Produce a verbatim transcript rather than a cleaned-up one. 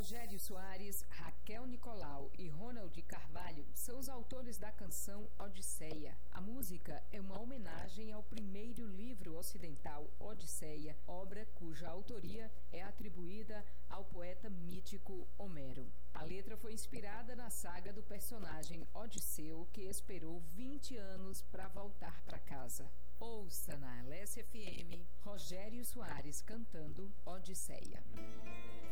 Rogério Soares, Raquel Nicolau e Ronald Carvalho são os autores da canção Odisseia. A música é uma homenagem ao primeiro livro ocidental, Odisseia, obra cuja autoria é atribuída ao poeta mítico Homero. A letra foi inspirada na saga do personagem Odisseu, que esperou vinte anos para voltar para casa. Ouça na L S F M Rogério Soares cantando Odisseia.